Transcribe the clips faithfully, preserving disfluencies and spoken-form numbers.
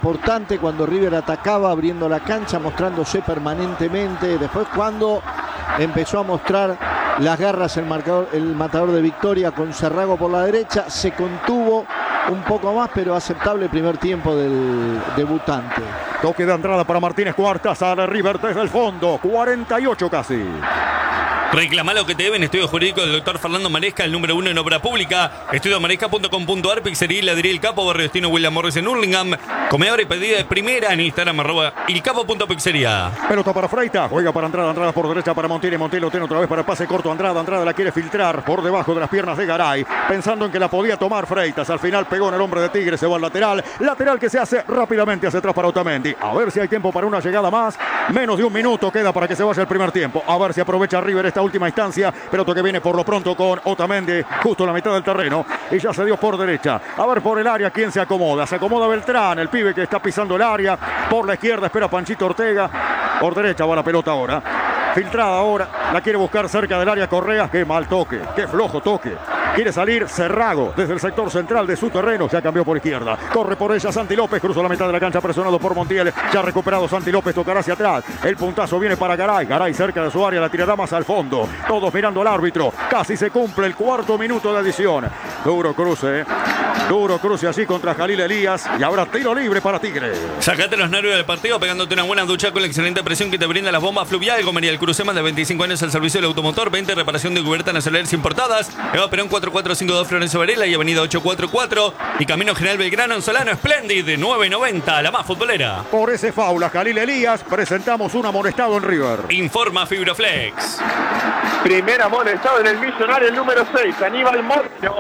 importante cuando River atacaba, abriendo la cancha, mostrándose permanentemente. Después cuando empezó a mostrar las garras el, marcador, el matador de Victoria con Cerrago por la derecha, se contuvo un poco más, pero aceptable primer tiempo del debutante. Toque de entrada para Martínez Cuarta, sale River desde el fondo, cuarenta y ocho casi. Reclama lo que te deben. Estudio jurídico del doctor Fernando Maresca, el número uno en obra pública. estudio maresca punto com punto ar, Pizzería Heladería El Capo, Barrio Destino William Morris en Hurlingham. Comedor y pedida de primera en Instagram, arroba ilcapo.pizzería. Pelota para Freita, juega para Andrada, Andrada por derecha para Montiel, Montiel lo tiene otra vez para el pase corto. Andrada, Andrada la quiere filtrar por debajo de las piernas de Garay, pensando en que la podía tomar Freitas. Al final pegó en el hombre de Tigre, se va al lateral. Lateral que se hace rápidamente hacia atrás para Otamendi. A ver si hay tiempo para una llegada más. Menos de un minuto queda para que se vaya el primer tiempo. A ver si aprovecha River esta última instancia. Pelota que viene por lo pronto con Otamendi, justo en la mitad del terreno. Y ya se dio por derecha. A ver por el área quién se acomoda. Se acomoda Beltrán, el pibe que está pisando el área. Por la izquierda espera Panchito Ortega. Por derecha va la pelota ahora. Filtrada ahora. La quiere buscar cerca del área Correa. Qué mal toque. Qué flojo toque. Quiere salir Cerrago desde el sector central de su terreno. Ya cambió por izquierda. Corre por ella Santi López. Cruzó la mitad de la cancha presionado por Montiel. Ya recuperado Santi López. Tocará hacia atrás. El puntazo viene para Garay. Garay cerca de su área. La tirará más al fondo. Todos mirando al árbitro. Casi se cumple el cuarto minuto de adición. Duro cruce. Duro cruce allí contra Jalil Elías. Y habrá tiro libre para Tigre. Sacate los nervios del partido pegándote una buena ducha con la excelente presión que te brinda las bombas fluvial. Comería el cruce más de veinticinco años al servicio del automotor. veinte reparación de cubiertas nacionales importadas. Eva Perón cuatro cuatro cinco dos Florencio Varela y Avenida ocho cuatro cuatro. Y Camino General Belgrano en Solano. Splendid nueve noventa, la más futbolera. Por ese foul a Jalil Elías presentamos un amonestado en River. Informa Fibroflex. Primer amonestado en el Millonario, el número seis, Aníbal Moreno.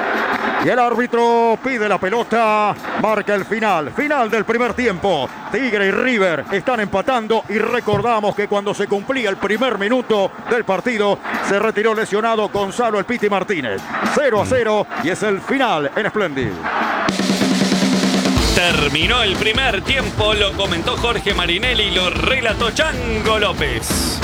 Y el árbitro pide la pelota, marca el final, final del primer tiempo. Tigre y River están empatando y recordamos que cuando se cumplía el primer minuto del partido se retiró lesionado Gonzalo El Piti Martínez. cero a cero y es el final en Splendid. Terminó el primer tiempo, lo comentó Jorge Marinelli y lo relató Chango López.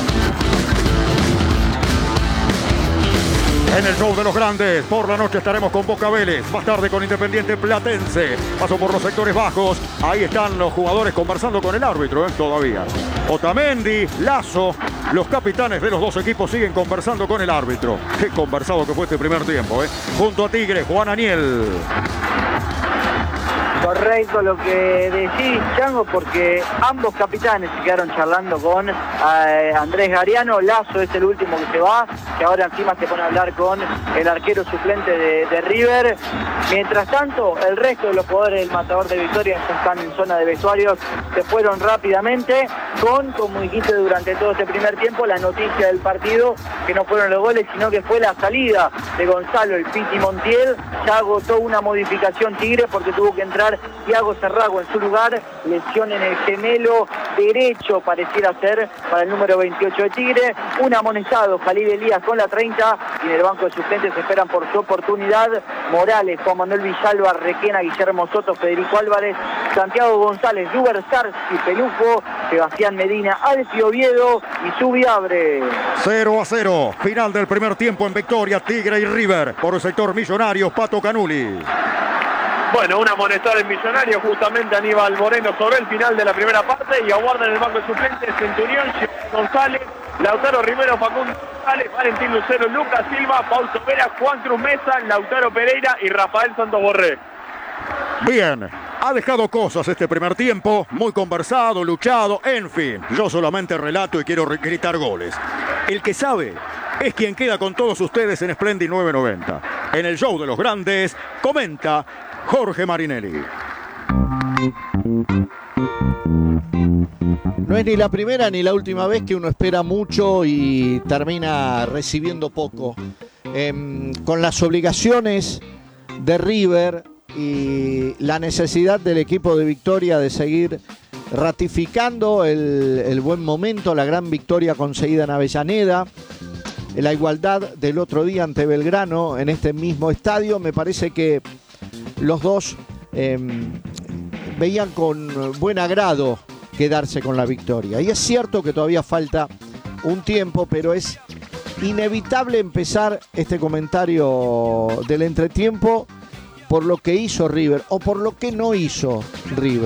En el show de los grandes, por la noche estaremos con Boca Vélez, más tarde con Independiente Platense. Paso por los sectores bajos, ahí están los jugadores conversando con el árbitro, ¿eh? Todavía. Otamendi, Lazo, los capitanes de los dos equipos siguen conversando con el árbitro. Qué conversado que fue este primer tiempo, ¿eh? Junto a Tigre, Juan Aniel. Correcto lo que decís, Chango, porque ambos capitanes se quedaron charlando con eh, Andrés Gariano. Lazo es el último que se va, que ahora encima se pone a hablar con el arquero suplente de, de River. Mientras tanto, el resto de los jugadores del matador de Victoria están en zona de vestuarios, se fueron rápidamente con, como dijiste durante todo este primer tiempo, la noticia del partido, que no fueron los goles, sino que fue la salida de Gonzalo El Piti Montiel. Ya agotó una modificación Tigre porque tuvo que entrar Thiago Cerrago en su lugar, lesión en el gemelo derecho pareciera ser para el número veintiocho de Tigre. Un amonestado, Jalil Elías con la treinta, y en el banco de suplentes esperan por su oportunidad Morales, Juan Manuel Villalba, Requena, Guillermo Soto, Federico Álvarez, Santiago González, Juber Sarsi, Pelujo, Sebastián Medina, Alfio Oviedo y Subiabre. cero a cero, final del primer tiempo en Victoria, Tigre y River. Por el sector Millonarios, Pato Canuli. Bueno, un amonestado en Millonario, justamente Aníbal Moreno sobre el final de la primera parte, y aguardan en el banco de suplentes Centurión, González, Lautaro Rivero, Facundo González, Valentín Lucero, Lucas Silva, Paul Vera, Juan Cruz Mesa, Lautaro Pereira y Rafael Santos Borré. Bien, ha dejado cosas este primer tiempo, muy conversado, luchado, en fin. Yo solamente relato y quiero gritar goles. El que sabe es quien queda con todos ustedes en Splendid nueve noventa. En el show de los grandes, comenta Jorge Marinelli. No es ni la primera ni la última vez que uno espera mucho y termina recibiendo poco. Eh, con las obligaciones de River y la necesidad del equipo de Victoria de seguir ratificando el, el buen momento, la gran victoria conseguida en Avellaneda, la igualdad del otro día ante Belgrano en este mismo estadio, me parece que los dos eh, veían con buen agrado quedarse con la victoria. Y es cierto que todavía falta un tiempo, pero es inevitable empezar este comentario del entretiempo por lo que hizo River o por lo que no hizo River.